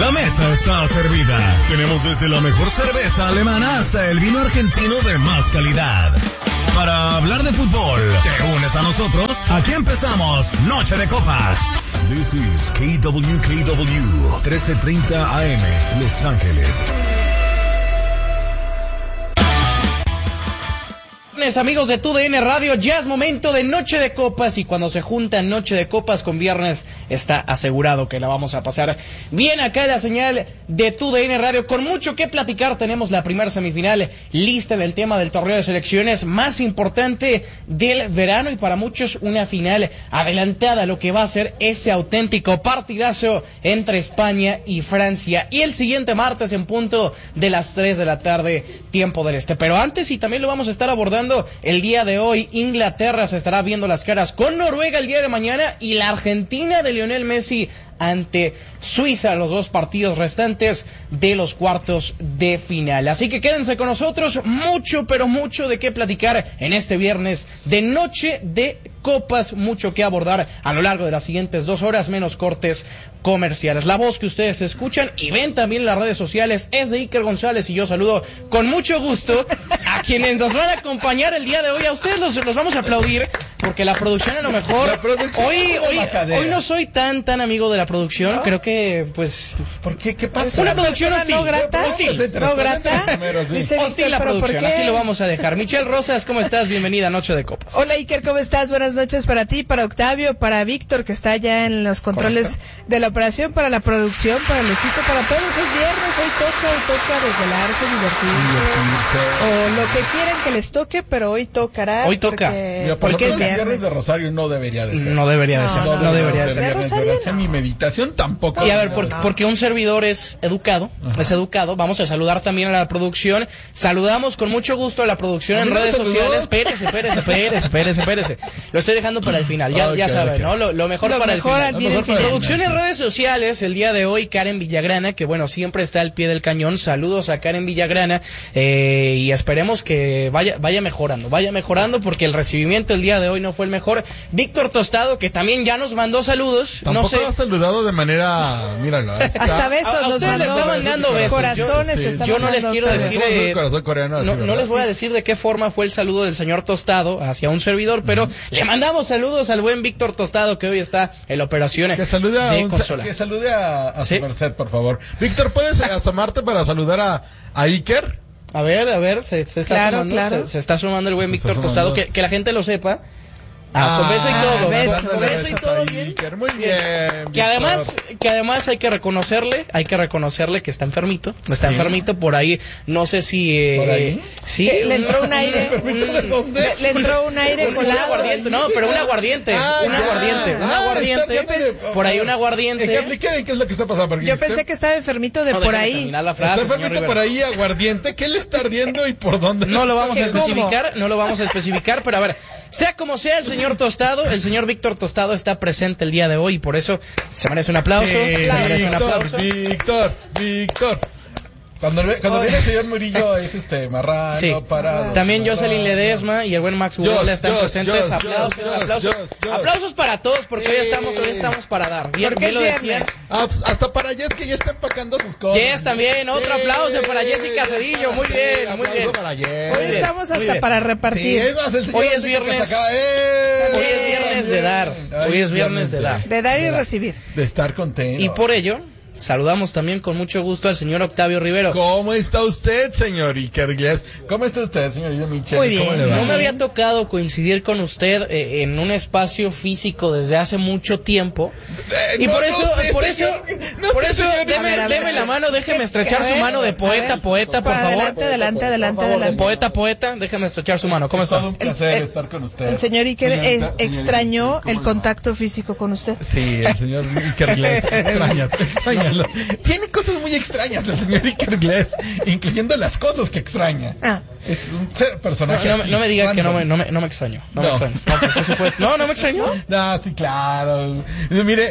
La mesa está servida. Tenemos desde la mejor cerveza alemana hasta el vino argentino de más calidad. Para hablar de fútbol, ¿te unes a nosotros? Aquí empezamos Noche de Copas. This is KWKW 1330 AM, Los Ángeles. Amigos de TUDN Radio, ya es momento de Noche de Copas, y cuando se juntan Noche de Copas con viernes, está asegurado que la vamos a pasar bien acá en la señal de TUDN Radio. Con mucho que platicar, tenemos la primera semifinal lista del tema del torneo de selecciones más importante del verano, y para muchos una final adelantada, lo que va a ser ese auténtico partidazo entre España y Francia. Y el siguiente martes en punto de las 3 de la tarde, tiempo del este. Pero antes, y también lo vamos a estar abordando el día de hoy, Inglaterra se estará viendo las caras con Noruega el día de mañana, y la Argentina de Lionel Messi ante Suiza, los dos partidos restantes de los cuartos de final. Así que quédense con nosotros, mucho, pero mucho de qué platicar en este viernes de Noche de Copas, mucho que abordar a lo largo de las siguientes 2 horas, menos cortes comerciales. La voz que ustedes escuchan y ven también en las redes sociales es de Iker González, y yo saludo con mucho gusto a quienes nos van a acompañar el día de hoy. A ustedes los vamos a aplaudir, porque la producción, a lo mejor hoy no soy tan amigo de la producción, ¿no? Creo que pues ¿por qué? ¿Qué pasa? Una producción hostil, no grata, no grata, dice hostil la producción, así lo vamos a dejar. Michelle Rosas, ¿cómo estás? Bienvenida a Noche de Copas. Hola Iker, ¿cómo estás? Buenas noches para ti, para Octavio, para Víctor, que está ya en los controles de la operación, para la producción, para Luisito, para todos. Es viernes, hoy toca desvelarse, divertirse, o lo que quieran que les toque, pero hoy tocará. Hoy toca. Porque es viernes de Rosario no debería de ser. No debería de ser. No debería de ser. Rosario no. Mi meditación tampoco. Y a ver, porque un servidor es educado, vamos a saludar también a la producción. Saludamos con mucho gusto a la producción en redes sociales. Espérese. Lo estoy dejando para el final, ya saben, ¿no? Lo mejor para el final. Producción en redes sociales, el día de hoy, Karen Villagrana, que bueno, siempre está al pie del cañón. Saludos a Karen Villagrana, y esperemos que vaya mejorando, porque el recibimiento el día de hoy no fue el mejor. Víctor Tostado, que también ya nos mandó saludos. Tampoco no sé. ha saludado de manera, míralo. Hasta besos a ustedes les está mandando besos. Corazones. Yo no les quiero decir, corazón coreano, no les voy a decir de qué forma fue el saludo del señor Tostado hacia un servidor, pero le mandamos saludos al buen Víctor Tostado, que hoy está en la operación. Que salude a ¿Sí? su merced, por favor. Víctor, ¿puedes asomarte para saludar a Iker? A ver, se está sumando. Claro. Se está sumando el buen Víctor Tostado, que la gente lo sepa. Con beso y todo. Con beso y todo bien. Muy bien. Que además hay que reconocerle que está enfermito. Está enfermito por ahí. No sé si ¿por ahí? Sí, le entró un aire. Le entró un aire colado. Un aguardiente, no, pero un aguardiente. Un aguardiente. Por ahí un aguardiente. Explíquenme qué es lo que está pasando. Yo pensé que estaba enfermito de por ahí. Está enfermito por ahí, aguardiente. ¿Qué le está ardiendo y por dónde? No lo vamos a especificar, pero a ver, sea como sea, el señor Tostado, el señor Víctor Tostado está presente el día de hoy, y por eso se merece un aplauso. Víctor. Cuando viene el señor Murillo es marrano, sí. Parado. También Jocelyn Ledesma y el buen Max Urola están presentes. Aplausos para todos, porque hoy estamos para dar. Bien lo decían. Hasta para Jess, que ya está empacando sus cosas. Jess también, otro aplauso para Jessica Cedillo. Muy bien. Para Jess. Hoy estamos hasta para repartir. Sí, hoy es viernes. Hoy es viernes de dar. De dar y recibir. De estar contento. Y por ello saludamos también con mucho gusto al señor Octavio Rivero. ¿Cómo está usted, señor Iker Glies? ¿Cómo está usted, señorita Michelle? Muy bien. ¿Cómo le va? No me había tocado coincidir con usted en un espacio físico desde hace mucho tiempo. Y por eso, deme la mano, déjeme estrechar su mano de poeta, por favor. Adelante. Poeta, déjeme estrechar su mano. ¿Cómo está? Es todo un placer estar con usted. El señor Iker extrañó el contacto físico con usted. Sí, el señor Iker Glies extrañalo. Tiene cosas muy extrañas el señor Iker Glies, incluyendo las cosas que extraña. Es un personaje no me diga que no me extrañó. No me extrañó. No, por supuesto. No me extrañó. No, sí, claro. Mire,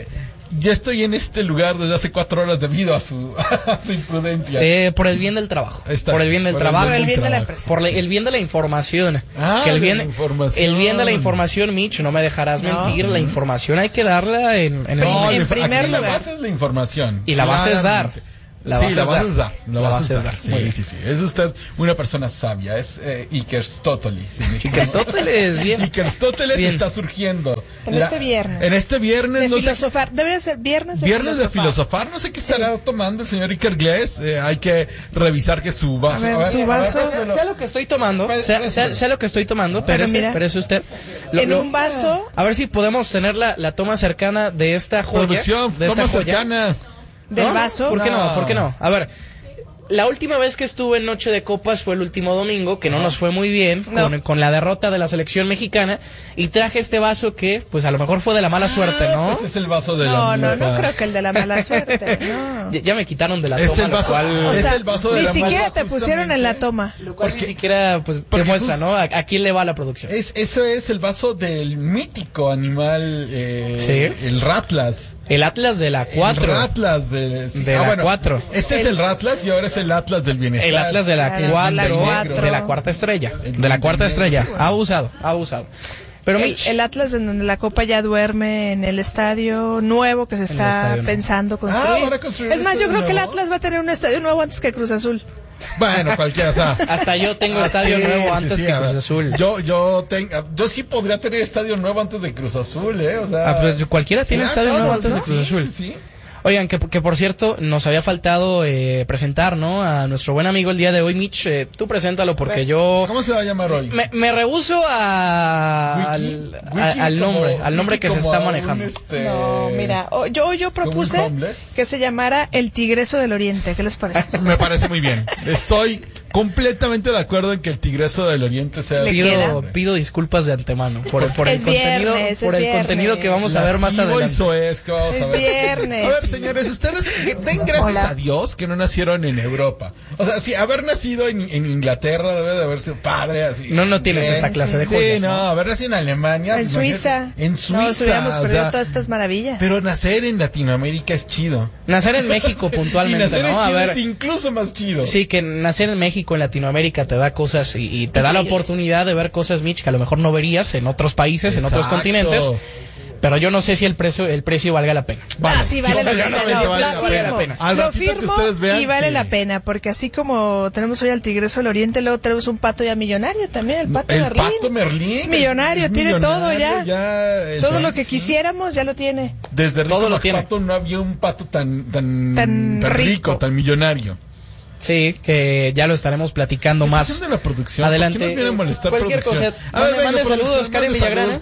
Yo estoy en este lugar desde hace 4 horas debido a su imprudencia. Por el bien del trabajo. Por el bien del trabajo. Por el bien de la empresa. Por el bien de la información. El bien de la información, Mitch, no me dejarás mentir. La información hay que darla en primer lugar. La base es la información. Y la base es dar. La base es dar. Sí. Es usted una persona sabia. Es Ikerstoteles. Ikerstoteles, bien. Ikerstoteles está surgiendo. En este viernes. De filosofar. Debería ser viernes de filosofar. No sé qué estará tomando el señor Iker Glass. Hay que revisar que su vaso. Su vaso. Sea lo que estoy tomando. Sea lo que estoy tomando. Pero es usted. En un vaso. A ver si podemos tener la toma cercana de esta joya. Producción, toma cercana. ¿Del vaso? ¿Por qué no? A ver, la última vez que estuve en Noche de Copas fue el último domingo, que no nos fue muy bien, con la derrota de la selección mexicana, y traje este vaso que, pues a lo mejor fue de la mala suerte, ¿no? Este es el vaso de no creo que el de la mala suerte, no. Ya me quitaron de la toma, es el vaso de ni la siquiera te pusieron en la toma. Lo cual ni siquiera, pues, demuestra, ¿no? ¿A quién le va la producción? Eso es el vaso del mítico animal, el Ratlas. El Atlas de la 4. El Atlas de la 4. Este es el Ratlas y ahora es el Atlas del bienestar. El Atlas de la 4. De la cuarta estrella. De la cuarta estrella. Ha abusado. Pero el Atlas en donde la Copa ya duerme en el estadio nuevo que se está pensando construir. Es más, yo creo que el Atlas va a tener un estadio nuevo antes que Cruz Azul. Bueno, cualquiera sabe. Hasta yo tengo estadio nuevo antes que Cruz Azul. Yo sí podría tener estadio nuevo antes de Cruz Azul, o sea. Pues cualquiera tiene estadio nuevo antes de Cruz Azul. Sí. Oigan, que por cierto, nos había faltado presentar, ¿no? A nuestro buen amigo el día de hoy, Mitch. Tú preséntalo porque yo... ¿Cómo se va a llamar hoy? Me rehúso al nombre que se está manejando. No, mira, yo propuse que se llamara El Tigreso del Oriente. ¿Qué les parece? Me parece muy bien. Estoy completamente de acuerdo en que el Tigreso del Oriente sea... Pido disculpas de antemano por el contenido que vamos a ver más adelante. Es viernes. A ver, señores, ustedes den gracias a Dios que no nacieron en Europa. O sea, si haber nacido en Inglaterra debe de haber sido padre. Así. No tienes esa clase de joyas. Sí, no, haber nacido en Alemania. En Suiza. Nos hubiéramos perdido todas estas maravillas. Pero nacer en Latinoamérica es chido. Nacer en México puntualmente, y nacer ¿no? En Chile es incluso más chido. Sí, que nacer en México, en Latinoamérica, te da cosas y te da la oportunidad de ver cosas, Mitch, que a lo mejor no verías en otros países, en otros continentes. Pero yo no sé si el precio valga la pena. Sí vale la pena. Lo firmo y vale la pena, porque así como tenemos hoy al Tigreso del Oriente, luego tenemos un pato ya millonario también, el Pato Merlín. Es millonario, tiene todo ya. Todo lo que quisiéramos ya lo tiene. Desde Pato no había un pato tan rico, tan millonario. Sí, que ya lo estaremos platicando más de la producción? adelante. ¿Por qué nos viene a molestar cualquier producción? Cosa. Manden saludos, Karen Villagrana.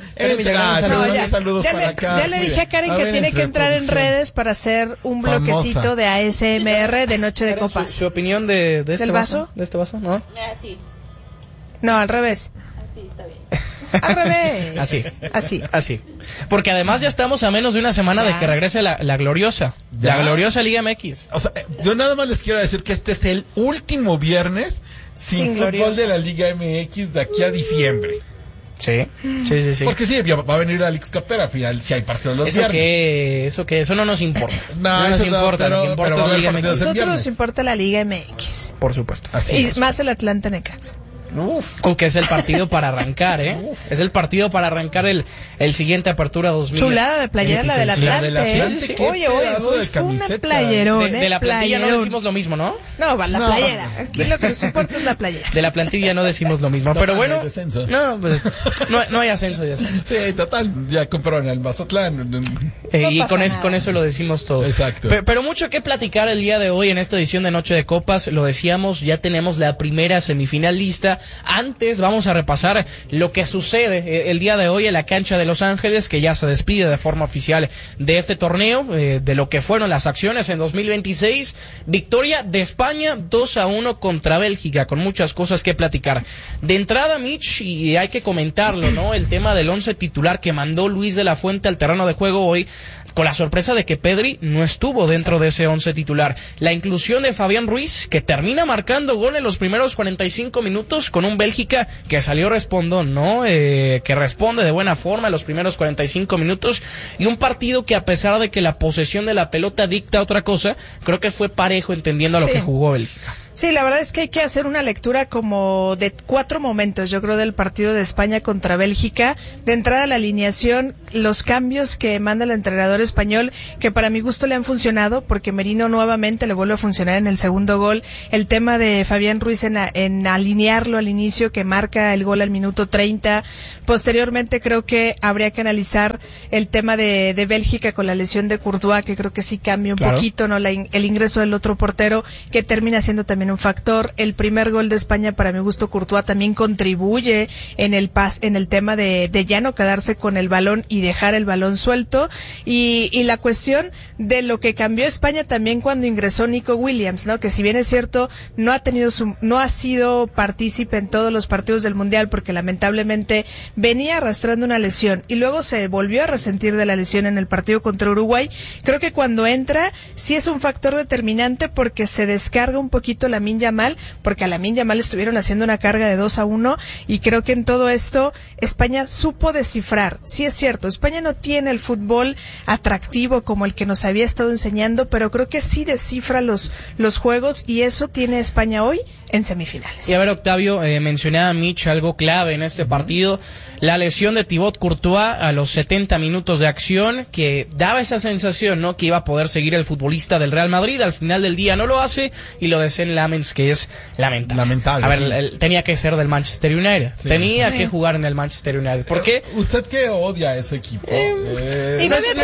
Saludos para acá. Ya le dije a Karen que tiene que entrar en redes para hacer un bloquecito de ASMR de Noche de Copas. ¿Su opinión de este vaso? ¿De este vaso? ¿No? Sí. No, al revés. Así, está bien. Al revés. Así. Porque además ya estamos a menos de una semana de que regrese la gloriosa. ¿Ya? La gloriosa Liga MX. O sea, yo nada más les quiero decir que este es el último viernes sin fútbol de la Liga MX de aquí a diciembre. Sí. Porque sí, va a venir Alex Capera al final, si hay partidos los viernes. Eso no nos importa. No nos importa, lo que importa es la Liga MX. A nosotros nos importa la Liga MX. Por supuesto. Y más el Atlanta Necaxa. Que es el partido para arrancar, Es el partido para arrancar el siguiente Apertura 2000. Chulada de playera la del Atlante. Oye, fue una playerón, de la plantilla no decimos lo mismo, ¿no? No, la playera. Aquí lo que nos importa es la playera. De la plantilla no decimos lo mismo, pero bueno. No hay ascenso y descenso. Sí, total, ya compraron el Mazatlán. Y con eso lo decimos todo. Exacto. Pero mucho que platicar el día de hoy en esta edición de Noche de Copas. Lo decíamos, ya tenemos la primera semifinal lista. Antes vamos a repasar lo que sucede el día de hoy en la cancha de Los Ángeles, que ya se despide de forma oficial de este torneo, de lo que fueron las acciones en 2026. Victoria de España 2-1 contra Bélgica, con muchas cosas que platicar. De entrada, Mitch, y hay que comentarlo, ¿no? El tema del 11 titular que mandó Luis de la Fuente al terreno de juego hoy, con la sorpresa de que Pedri no estuvo dentro de ese 11 titular. La inclusión de Fabián Ruiz, que termina marcando gol en los primeros 45 minutos, minutos con un Bélgica que salió respondón, ¿no? Que responde de buena forma en los primeros 45 minutos y un partido que a pesar de que la posesión de la pelota dicta otra cosa, creo que fue parejo entendiendo a lo que jugó Bélgica. Sí, la verdad es que hay que hacer una lectura como de 4 momentos, yo creo, del partido de España contra Bélgica. De entrada, la alineación, los cambios que manda el entrenador español, que para mi gusto le han funcionado, porque Merino nuevamente le vuelve a funcionar en el segundo gol. El tema de Fabián Ruiz en alinearlo al inicio, que marca el gol al minuto 30. Posteriormente, creo que habría que analizar el tema de Bélgica con la lesión de Courtois, que creo que sí cambia un poquito, ¿no? El ingreso del otro portero, que termina siendo también un factor. El primer gol de España, para mi gusto, Courtois también contribuye en el tema de ya no quedarse con el balón y dejar el balón suelto, y la cuestión de lo que cambió España también cuando ingresó Nico Williams, ¿no? Que si bien es cierto, no ha sido partícipe en todos los partidos del Mundial, porque lamentablemente venía arrastrando una lesión y luego se volvió a resentir de la lesión en el partido contra Uruguay. Creo que cuando entra sí es un factor determinante, porque se descarga un poquito Lamine Yamal, porque a Lamine Yamal estuvieron haciendo una carga de 2-1, y creo que en todo esto España supo descifrar. Sí es cierto, España no tiene el fútbol atractivo como el que nos había estado enseñando, pero creo que sí descifra los juegos, y eso tiene España hoy en semifinales. Y a ver, Octavio, mencionaba Mitch algo clave en este partido, la lesión de Thibaut Courtois a los 70 minutos de acción, que daba esa sensación, ¿no?, que iba a poder seguir el futbolista del Real Madrid. Al final del día no lo hace, y lo de Sen Lammens, que es lamentable. A ver, tenía que ser del Manchester United, tenía que jugar en el Manchester United. ¿Por qué? ¿Usted que odia a ese equipo? Y no había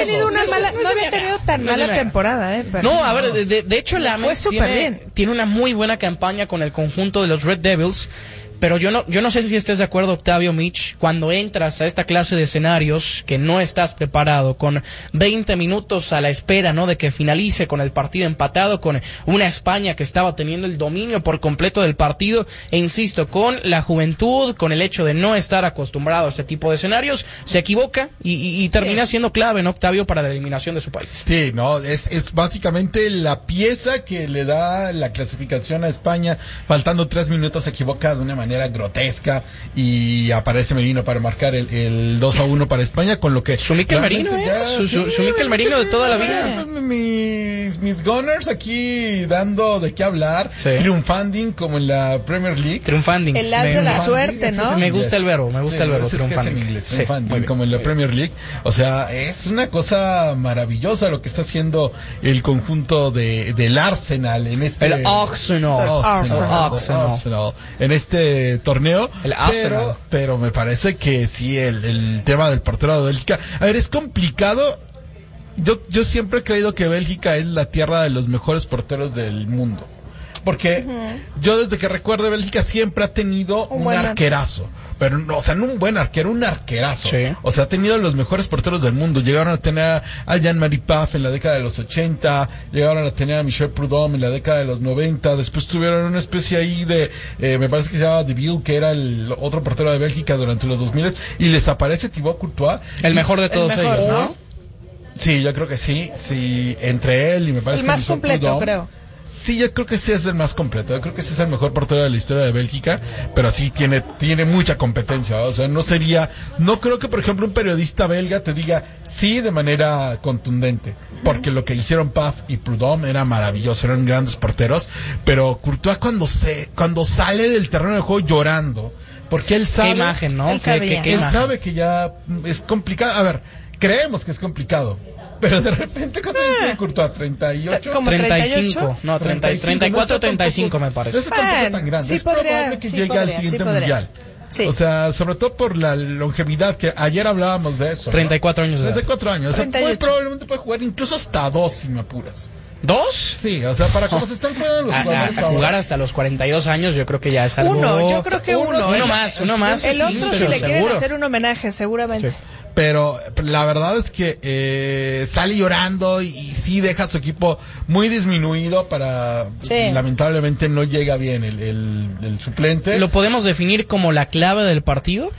tenido tan mala temporada, No, a ver, de hecho Lammens tiene una muy buena campaña con el conjunto de los Red Devils. Pero yo no sé si estés de acuerdo, Octavio, Mitch, cuando entras a esta clase de escenarios que no estás preparado, con 20 minutos a la espera, ¿no?, de que finalice, con el partido empatado, con una España que estaba teniendo el dominio por completo del partido, e insisto, con la juventud, con el hecho de no estar acostumbrado a este tipo de escenarios, se equivoca y termina siendo clave, ¿no, Octavio, para la eliminación de su país? Sí, no, es básicamente la pieza que le da la clasificación a España. Faltando 3 minutos se equivoca de una manera grotesca y aparece Merino para marcar el 2-1 para España, con lo que su Mikel Merino, su Mikel Merino de toda la vida. Mis Gunners aquí dando de qué hablar, triunfanding como en la Premier League. Triunfanding. El as de la suerte, ¿no? Me gusta el verbo, triunfanding. Triunfanding, como en la Premier League. O sea, es una cosa maravillosa lo que está haciendo el conjunto del Arsenal en este... El Arsenal. En este torneo, pero me parece que sí, el tema del portero de Bélgica, a ver, es complicado. Yo siempre he creído que Bélgica es la tierra de los mejores porteros del mundo, porque yo desde que recuerdo Bélgica siempre ha tenido un arquerazo, pero no, o sea, no un buen arquero, un arquerazo. O sea, ha tenido los mejores porteros del mundo. Llegaron a tener a Jean-Marie Pfaff en la década de los 80, llegaron a tener a Michel Prudhomme en la década de los 90, después tuvieron una especie ahí de, me parece que se llamaba De Ville, que era el otro portero de Bélgica durante los 2000, y les aparece Thibaut Courtois. El mejor de todos ellos, ¿no? Sí, yo creo que sí, entre él y me parece el más completo, Prudhomme, creo. Sí, yo creo que sí es el más completo. Yo creo que sí es el mejor portero de la historia de Bélgica, pero sí tiene mucha competencia. O sea, no creo que, por ejemplo, un periodista belga te diga sí de manera contundente, porque lo que hicieron Pfaff y Prudhomme era maravilloso, eran grandes porteros, pero Courtois cuando sale del terreno de juego llorando, porque él sabe... Qué imagen, ¿no? Él sabe que ya es complicado. A ver, creemos que es complicado, pero de repente, ¿cuánto tiene Courtois? ¿38? ¿Como 35? No, 34, 35 me parece. No es tampoco tan grande. Sí, es probable que llegue al siguiente mundial. Sí. O sea, sobre todo por la longevidad, que ayer hablábamos de eso. 34 años de edad. 34 años. O sea, 38. probablemente puede jugar incluso hasta 2 si me apuras. ¿2? Sí, o sea, para cómo se están jugando los jugadores a jugar hasta los 42 años, yo creo que ya es algo... Yo creo que uno. Uno más. El otro, sí, si le quieren seguro hacer un homenaje, seguramente. Sí. Pero la verdad es que sale llorando y sí deja a su equipo muy disminuido lamentablemente no llega bien el suplente. ¿Lo podemos definir como la clave del partido?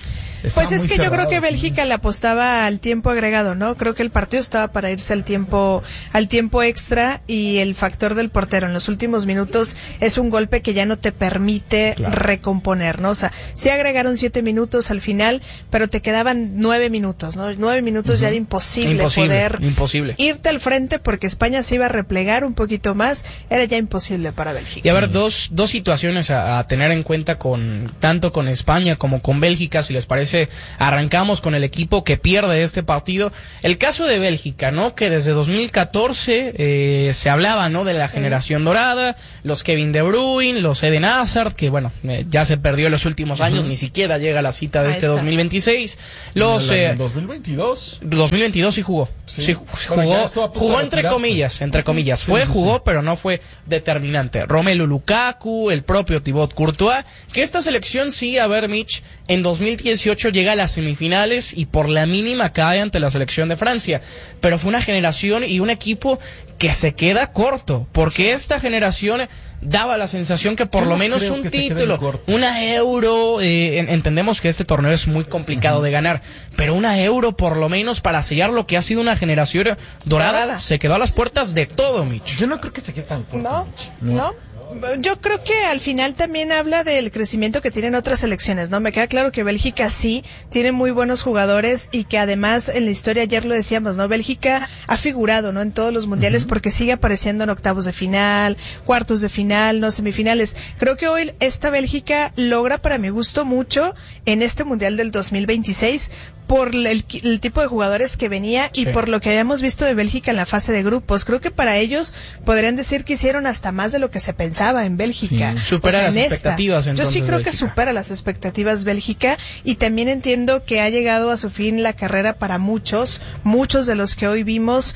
Pues es que yo creo que Bélgica le apostaba al tiempo agregado, ¿no? Creo que el partido estaba para irse al tiempo extra, y el factor del portero en los últimos minutos es un golpe que ya no te permite recomponer, ¿no? O sea, sí agregaron 7 minutos al final, pero te quedaban 9 minutos, ¿no? 9 minutos ya era imposible poder irte al frente, porque España se iba a replegar un poquito más, era ya imposible para Bélgica. Y a ver, dos situaciones a tener en cuenta tanto con España como con Bélgica, si les parece, arrancamos con el equipo que pierde este partido. El caso de Bélgica, ¿no? Que desde 2014 se hablaba, ¿no? De la generación dorada, los Kevin De Bruyne, los Eden Hazard, que bueno, ya se perdió en los últimos años, ni siquiera llega a la cita de este 2026. Los 2022 sí jugó. Sí, jugó entre comillas, jugó, pero no fue determinante. Romelu Lukaku, el propio Thibaut Courtois, que esta selección sí, a ver, Mitch, en 2018 llega a las semifinales y por la mínima cae ante la selección de Francia, pero fue una generación y un equipo que se queda corto, porque esta generación daba la sensación que por lo menos un título, una Euro, entendemos que este torneo es muy complicado de ganar, pero una Euro por lo menos para sellar lo que ha sido una generación dorada, se quedó a las puertas de todo, Mitch. Yo no creo que se quede tan corto, No. Yo creo que al final también habla del crecimiento que tienen otras selecciones, ¿no? Me queda claro que Bélgica sí tiene muy buenos jugadores y que además en la historia, ayer lo decíamos, ¿no? Bélgica ha figurado, ¿no? En todos los mundiales porque sigue apareciendo en octavos de final, cuartos de final, no semifinales. Creo que hoy esta Bélgica logra, para mi gusto, mucho en este mundial del 2026 por el tipo de jugadores que venía y por lo que habíamos visto de Bélgica en la fase de grupos. Creo que para ellos podrían decir que hicieron hasta más de lo que se pensaba en Bélgica. Supera las expectativas. Yo sí creo Bélgica. Que supera las expectativas Bélgica, y también entiendo que ha llegado a su fin la carrera para muchos de los que hoy vimos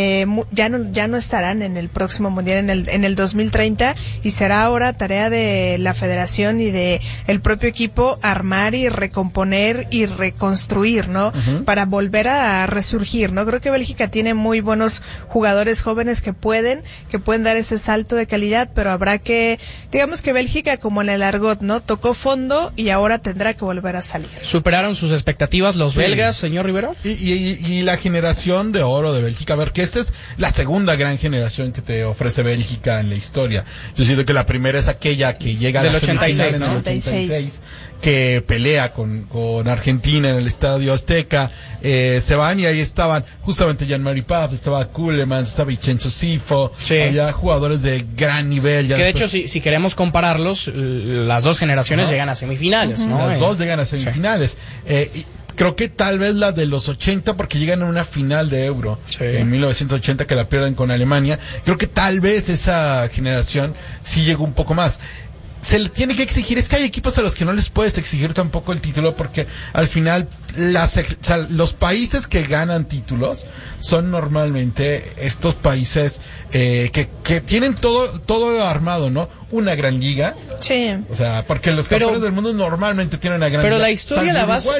ya no estarán en el próximo mundial en el 2030, y será ahora tarea de la federación y de el propio equipo armar y recomponer y reconstruir, ¿no? Para volver a resurgir, ¿no? Creo que Bélgica tiene muy buenos jugadores jóvenes que pueden dar ese salto de calidad, pero habrá que, digamos que Bélgica, como en el argot, ¿no? Tocó fondo y ahora tendrá que volver a salir. ¿Superaron sus expectativas los belgas, señor Rivero? Y la generación de oro de Bélgica, a ver, que esta es la segunda gran generación que te ofrece Bélgica en la historia. Yo siento que la primera es aquella que llega del a la 86, ¿no? 86, que pelea con Argentina en el Estadio Azteca, se van y ahí estaban justamente Jean-Marie Paf, estaba Kulemans, estaba Vincenzo Sifo, había jugadores de gran nivel. Que de hecho, si queremos compararlos, las dos generaciones llegan a semifinales, ¿no? Las dos llegan a semifinales. Creo que tal vez la de los 80, porque llegan a una final de Euro en 1980 que la pierden con Alemania. Creo que tal vez esa generación sí llegó un poco más. Se le tiene que exigir, es que hay equipos a los que no les puedes exigir tampoco el título, porque al final los países que ganan títulos son normalmente estos países que tienen todo armado, ¿no? Una gran liga. Sí. O sea, porque los campeones del mundo normalmente tienen una gran liga. Pero la historia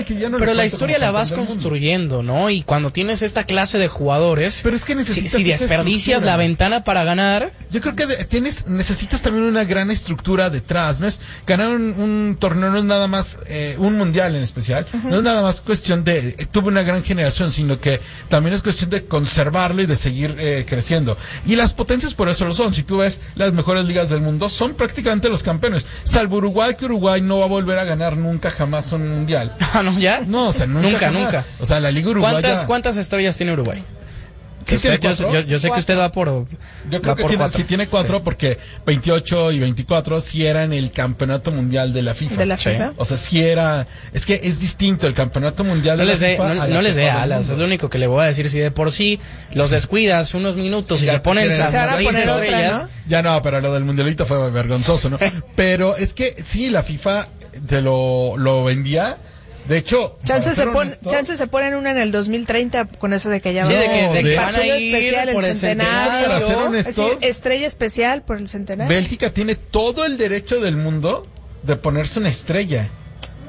la vas construyendo, ¿no? Y cuando tienes esta clase de jugadores, pero es que si desperdicias la ventana para ganar, yo creo que necesitas también una gran estructura detrás. No es ganar un torneo, no es nada más un mundial en especial, no es nada más cuestión de tuve una gran generación, sino que también es cuestión de conservarlo y de seguir creciendo. Y las potencias por eso lo son. Si tú ves las mejores ligas del mundo, son prácticamente los campeones, salvo Uruguay, que Uruguay no va a volver a ganar nunca jamás un mundial. Ah, ¿no? ¿Ya? No, o sea, nunca. O sea, la Liga Uruguaya... ¿Cuántas estrellas tiene Uruguay? Sí, yo sé que usted va por... Yo creo que tiene 4 porque 28 y 24 sí eran el campeonato mundial de la FIFA. ¿De la FIFA? O sea, sí era... Es que es distinto el campeonato mundial de la FIFA. No les dé alas, es lo único que le voy a decir. Si de por sí los descuidos unos minutos y se ponen esas 6 estrellas... ¿no? Ya no, pero lo del mundialito fue vergonzoso, ¿no? Pero es que sí, la FIFA te lo vendía... De hecho, chances se ponen una en el 2030 con eso de que ya va de que van a ir especial por el centenario, para ser honestos, estrella especial por el centenario. Bélgica tiene todo el derecho del mundo de ponerse una estrella.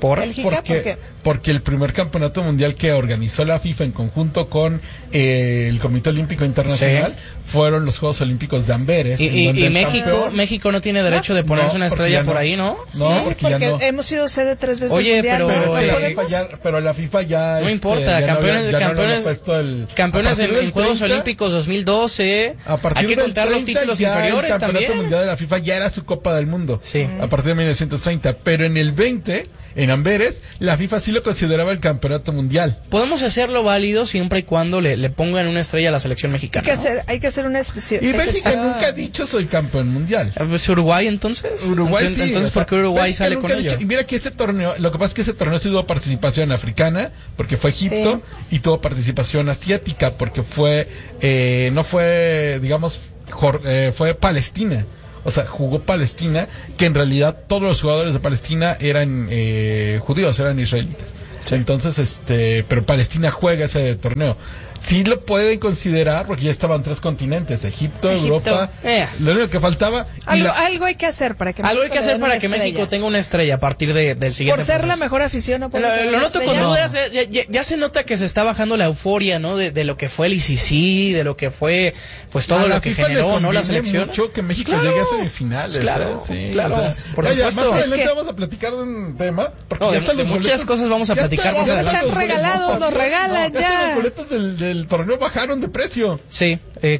¿Bélgica? Porque el primer campeonato mundial que organizó la FIFA en conjunto con el Comité Olímpico Internacional fueron los Juegos Olímpicos de Amberes. Y México no tiene derecho de ponerse una estrella por ahí, ¿no? No, porque ya no. Hemos sido sede 3 veces. Oye, mundial, pero la FIFA ya no importa, campeones en Juegos Olímpicos 2012. Hay que contar los títulos inferiores también. El campeonato mundial de la FIFA ya era su Copa del Mundo. Sí. A partir de 1930, pero en el 20 en Amberes, la FIFA sí lo consideraba el campeonato mundial. Podemos hacerlo válido siempre y cuando le pongan una estrella a la selección mexicana. Hay que hacer una excepción. Y México nunca ha dicho soy campeón mundial. ¿Pues Uruguay entonces? Uruguay sí. Entonces, ¿por qué Uruguay sale con ello? Y mira que ese torneo, lo que pasa es que ese torneo sí tuvo participación africana, porque fue Egipto, y tuvo participación asiática, porque fue, no fue, digamos, fue Palestina. O sea, jugó Palestina, que en realidad todos los jugadores de Palestina eran judíos, eran israelitas. Sí. Entonces, pero Palestina juega ese torneo. Sí lo pueden considerar porque ya estaban 3 continentes, Egipto. Europa. Lo único que faltaba. Algo hay que hacer para que México tenga una estrella a partir del siguiente. Por ser la mejor afición, lo noto con dudas. Ya se nota que se está bajando la euforia, ¿no? De lo que fue el ICC, de lo que fue, pues todo lo que generó, ¿no? La selección. Mucho que México llegue a semifinales. Claro. O sea, por supuesto. Más adelante vamos a platicar de un tema. Porque ya están muchas cosas vamos a platicar más adelante. Ya están regalados, los regalan ya. Los boletos del torneo bajaron de precio. Sí,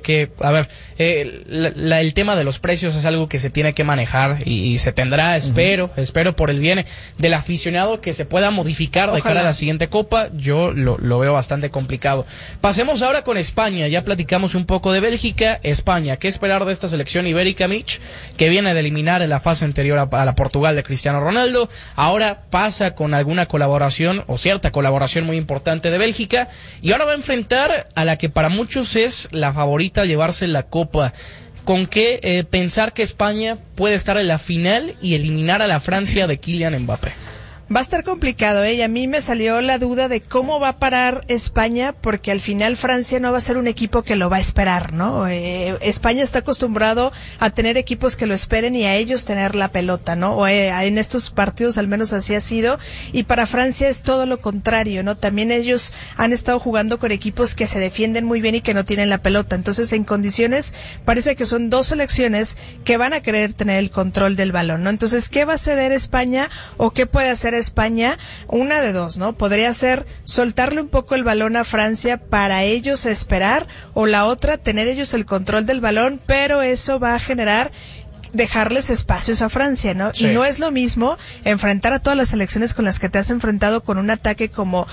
el tema de los precios es algo que se tiene que manejar y se tendrá, espero por el bien del aficionado que se pueda modificar de cara a la siguiente Copa. Yo lo veo bastante complicado. Pasemos ahora con España. Ya platicamos un poco de Bélgica. España, ¿qué esperar de esta selección ibérica, Mitch? Que viene de eliminar en la fase anterior a la Portugal de Cristiano Ronaldo. Ahora pasa con alguna colaboración o cierta colaboración muy importante de Bélgica y ahora va a enfrentar a la que para muchos es la favorita a llevarse la Copa. ¿Con qué pensar que España puede estar en la final y eliminar a la Francia de Kylian Mbappé? Va a estar complicado, y a mí me salió la duda de cómo va a parar España, porque al final Francia no va a ser un equipo que lo va a esperar, ¿no? España está acostumbrado a tener equipos que lo esperen y a ellos tener la pelota, ¿no? En estos partidos al menos así ha sido, y para Francia es todo lo contrario, ¿no? También ellos han estado jugando con equipos que se defienden muy bien y que no tienen la pelota, entonces en condiciones parece que son 2 selecciones que van a querer tener el control del balón, ¿no? Entonces, ¿qué va a ceder España o qué puede hacer España? Una de dos, ¿no? Podría ser soltarle un poco el balón a Francia para ellos esperar, o la otra, tener ellos el control del balón, pero eso va a generar dejarles espacios a Francia, ¿no? Sí. Y no es lo mismo enfrentar a todas las selecciones con las que te has enfrentado con un ataque como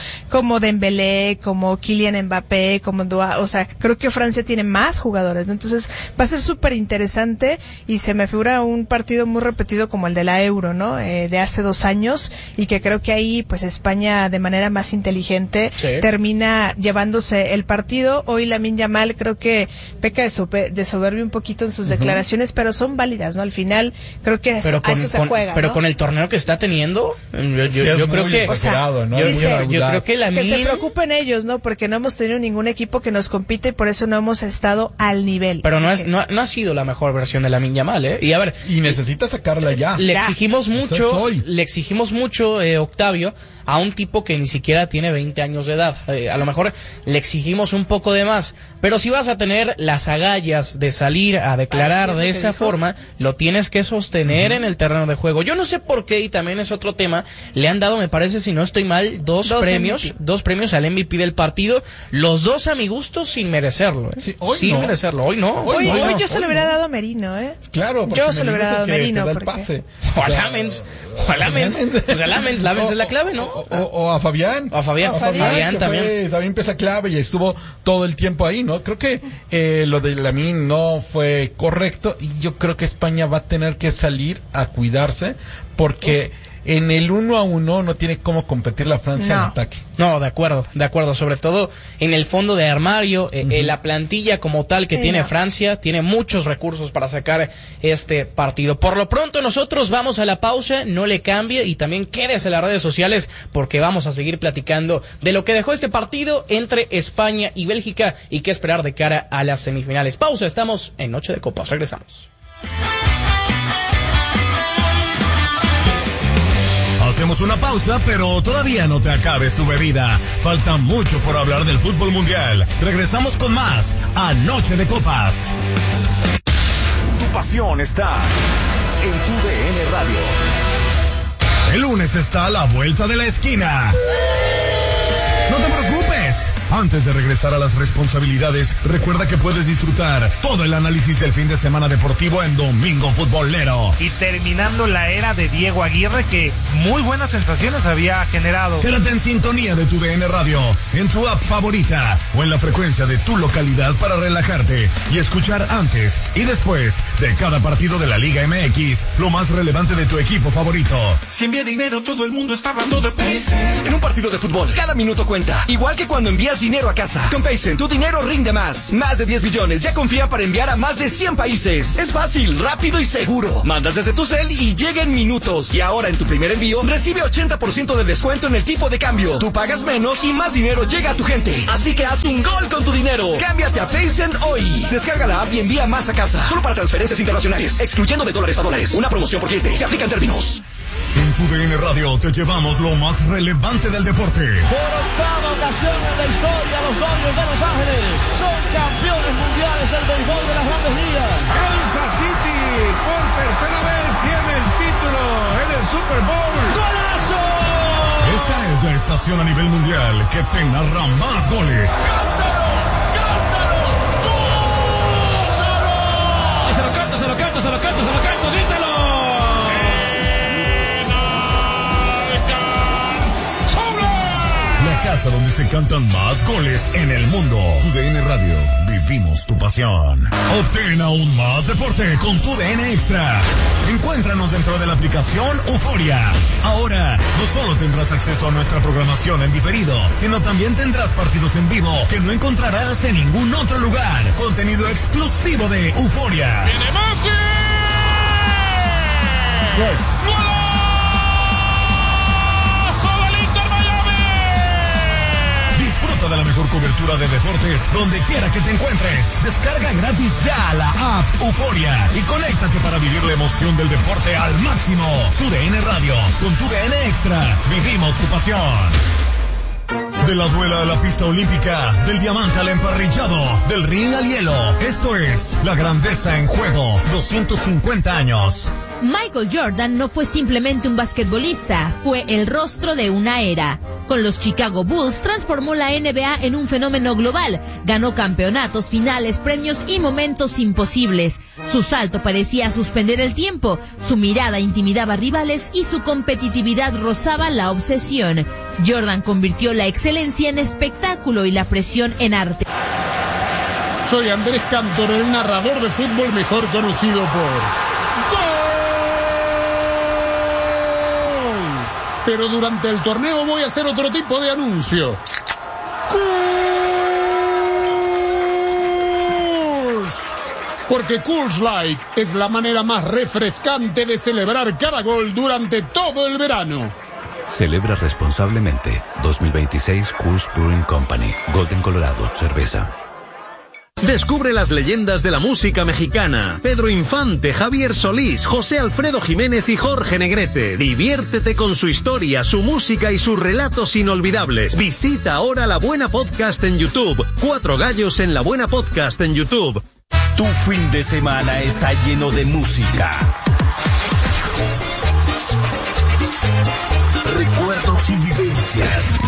Dembélé, como Kylian Mbappé, como o sea, creo que Francia tiene más jugadores, ¿no? Entonces va a ser súper interesante y se me figura un partido muy repetido como el de la Euro, ¿no? De hace 2 años, y que creo que ahí pues España de manera más inteligente termina llevándose el partido. Hoy Lamine Yamal creo que peca de soberbia un poquito en sus declaraciones, pero son válidas, ¿no? Al final creo que eso se juega, pero ¿no? con el torneo que está teniendo, yo creo que, o sea, ¿no? yo creo que que se preocupen ellos, ¿no? Porque no hemos tenido ningún equipo que nos compite y por eso no hemos estado al nivel. Pero no ha sido la mejor versión de Lamine Yamal, ¿eh? Y a ver, y necesita sacarla ya. Le exigimos mucho, Octavio, a un tipo que ni siquiera tiene 20 años de edad. A lo mejor le exigimos un poco de más, pero si vas a tener las agallas de salir a declarar de esa forma, lo tienes que sostener en el terreno de juego. Yo no sé por qué, y también es otro tema, le han dado, me parece, si no estoy mal, dos premios al MVP del partido, los 2 a mi gusto sin merecerlo, ¿eh? Sí, merecerlo. Hoy no. Hoy yo se lo hubiera dado a Merino, ¿eh? Claro, yo se lo hubiera dado a Merino. O a Lamens. Pues a Lamens es la clave, ¿no? O a Fabián. Fabián también. También pieza clave y estuvo todo el tiempo ahí, ¿no? Creo que lo de Lamine no fue correcto y yo creo que España va a tener que salir a cuidarse porque en el 1-1 no tiene cómo competir la Francia en ataque. No, de acuerdo, sobre todo en el fondo de armario, la plantilla como tal que tiene Francia, tiene muchos recursos para sacar este partido. Por lo pronto nosotros vamos a la pausa, no le cambie y también quédese en las redes sociales porque vamos a seguir platicando de lo que dejó este partido entre España y Bélgica y qué esperar de cara a las semifinales. Pausa, estamos en Noche de Copas, regresamos. Hacemos una pausa, pero todavía no te acabes tu bebida. Falta mucho por hablar del fútbol mundial. Regresamos con más a Noche de Copas. Tu pasión está en tu DN Radio. El lunes está a la vuelta de la esquina. No te preocupes. Antes de regresar a las responsabilidades, recuerda que puedes disfrutar todo el análisis del fin de semana deportivo en Domingo Futbolero. Y terminando la era de Diego Aguirre, que muy buenas sensaciones había generado. Quédate en sintonía de tu DN Radio, en tu app favorita o en la frecuencia de tu localidad para relajarte y escuchar antes y después de cada partido de la Liga MX lo más relevante de tu equipo favorito. Si envía dinero, todo el mundo está hablando de Paycen. En un partido de fútbol, cada minuto cuenta. Igual que cuando envías dinero a casa. Con Paycen, tu dinero rinde más. Más de 10 billones ya confía para enviar a más de 100 países. Es fácil, rápido y seguro. Mandas desde tu cel y llega en minutos. Y ahora en tu primer envío, recibe 80% de descuento en el tipo de cambio. Tú pagas menos y más dinero llega a tu gente. Así que haz un gol con tu dinero. Cámbiate a Paycen hoy. Descarga la app y envía más a casa. Solo para transferencias internacionales, excluyendo de dólares a dólares. Una promoción por cliente. Se aplican términos. En tu DN Radio te llevamos lo más relevante del deporte. Por octava ocasión en la historia, los Dodgers de Los Ángeles son campeones mundiales del béisbol de las Grandes Ligas. Kansas City por tercera vez tiene el título en el Super Bowl. ¡Golazo! Esta es la estación a nivel mundial que te narra más goles. ¡Cántalo! ¡Cántalo! ¡Gózalo! Se lo canto, grítalo. La casa donde se cantan más goles en el mundo. Tu DN Radio, vivimos tu pasión. Obtén aún más deporte con tu DN Extra. Encuéntranos dentro de la aplicación Euforia. Ahora, no solo tendrás acceso a nuestra programación en diferido, sino también tendrás partidos en vivo que no encontrarás en ningún otro lugar. Contenido exclusivo de Euforia. ¡Viene Messi! Disfruta de la mejor cobertura de deportes donde quiera que te encuentres. Descarga gratis ya la app Euforia y conéctate para vivir la emoción del deporte al máximo. Tu DN Radio, con tu DN Extra, vivimos tu pasión. De la duela a la pista olímpica, del diamante al emparrillado, del ring al hielo. Esto es La Grandeza en Juego, 250 años. Michael Jordan no fue simplemente un basquetbolista, fue el rostro de una era. Con los Chicago Bulls transformó la NBA en un fenómeno global, ganó campeonatos, finales, premios y momentos imposibles. Su salto parecía suspender el tiempo, su mirada intimidaba rivales y su competitividad rozaba la obsesión. Jordan convirtió la excelencia en espectáculo y la presión en arte. Soy Andrés Cantor, el narrador de fútbol mejor conocido por... Pero durante el torneo voy a hacer otro tipo de anuncio. ¡Coors! Porque Coors Light es la manera más refrescante de celebrar cada gol durante todo el verano. Celebra responsablemente. 2026 Coors Brewing Company. Golden, Colorado. Cerveza. Descubre las leyendas de la música mexicana. Pedro Infante, Javier Solís, José Alfredo Jiménez y Jorge Negrete. Diviértete con su historia, su música y sus relatos inolvidables. Visita ahora La Buena Podcast en YouTube. 4 gallos en La Buena Podcast en YouTube. Tu fin de semana está lleno de música, recuerdos y vivencias.